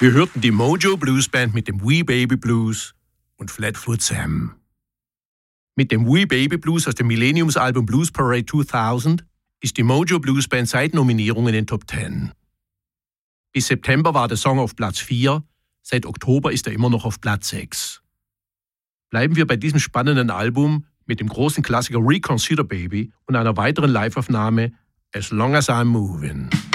Wir hörten die Mojo Blues Band mit dem Wee Baby Blues und Flatfoot Sam. Mit dem Wee Baby Blues aus dem Millenniumsalbum Blues Parade 2000 ist die Mojo Blues Band seit Nominierung in den Top 10. Bis September war der Song auf Platz 4, seit Oktober ist er immer noch auf Platz 6. Bleiben wir bei diesem spannenden Album mit dem großen Klassiker Reconsider Baby und einer weiteren Liveaufnahme As Long As I'm Moving.